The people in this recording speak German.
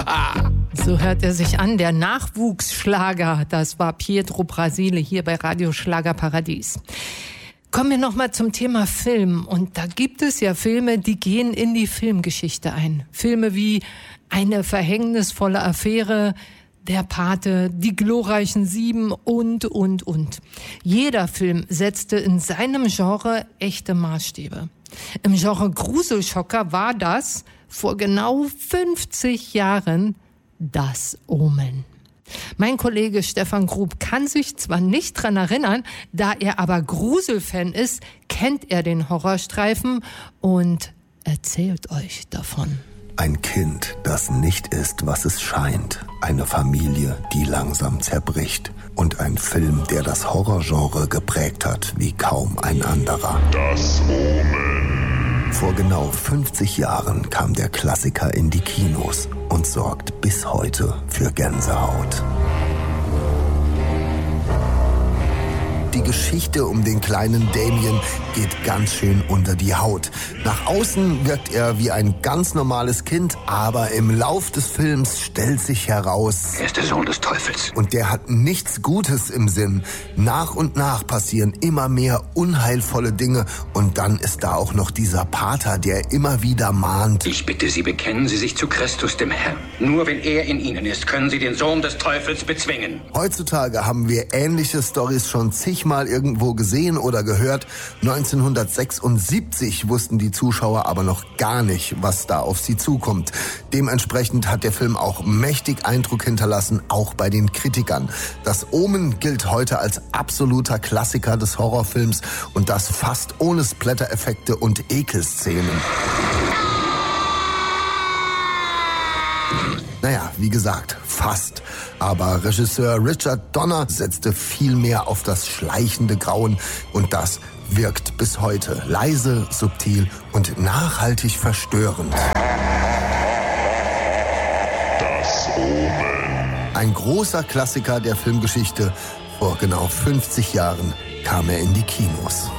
So hört er sich an, der Nachwuchsschlager. Das war Pietro Brasile hier bei Radio Schlagerparadies. Kommen wir nochmal zum Thema Film. Und da gibt es ja Filme, die gehen in die Filmgeschichte ein. Filme wie Eine verhängnisvolle Affäre, Der Pate, Die glorreichen Sieben und. Jeder Film setzte in seinem Genre echte Maßstäbe. Im Genre Gruselschocker war das vor genau 50 Jahren Das Omen. Mein Kollege Stefan Grub kann sich zwar nicht dran erinnern, da er aber Gruselfan ist, kennt er den Horrorstreifen und erzählt euch davon. Ein Kind, das nicht ist, was es scheint. Eine Familie, die langsam zerbricht. Und ein Film, der das Horrorgenre geprägt hat, wie kaum ein anderer. Das Omen. Vor genau 50 Jahren kam der Klassiker in die Kinos und sorgt bis heute für Gänsehaut. Die Geschichte um den kleinen Damien geht ganz schön unter die Haut. Nach außen wirkt er wie ein ganz normales Kind, aber im Lauf des Films stellt sich heraus: Er ist der Sohn des Teufels. Und der hat nichts Gutes im Sinn. Nach und nach passieren immer mehr unheilvolle Dinge. Und dann ist da auch noch dieser Pater, der immer wieder mahnt: Ich bitte Sie, bekennen Sie sich zu Christus, dem Herrn. Nur wenn er in Ihnen ist, können Sie den Sohn des Teufels bezwingen. Heutzutage haben wir ähnliche Storys schon zigmal irgendwo gesehen oder gehört. 1976 wussten die Zuschauer aber noch gar nicht, was da auf sie zukommt. Dementsprechend hat der Film auch mächtig Eindruck hinterlassen, auch bei den Kritikern. Das Omen gilt heute als absoluter Klassiker des Horrorfilms und das fast ohne Splatter-Effekte und Ekelszenen. Naja, wie gesagt, fast. Aber Regisseur Richard Donner setzte viel mehr auf das schleichende Grauen und das wirkt bis heute leise, subtil und nachhaltig verstörend. Das Omen. Ein großer Klassiker der Filmgeschichte. Vor genau 50 Jahren kam er in die Kinos.